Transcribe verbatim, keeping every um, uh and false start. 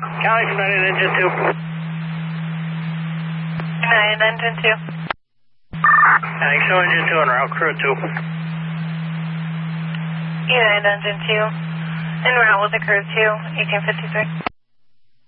County from United Engine two. United Engine two. County show Engine two and route crew two. United Engine two. En route with the crew two, eighteen fifty-three.